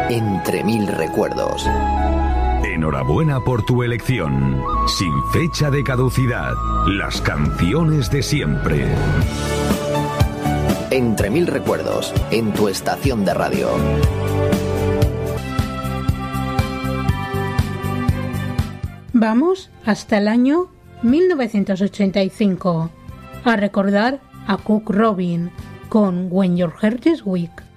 Entre mil recuerdos. Enhorabuena por tu elección. Sin fecha de caducidad. Las canciones de siempre. Entre mil recuerdos, en tu estación de radio. Vamos hasta el año 1985 a recordar a Cook Robin con When Your Heart is Weak.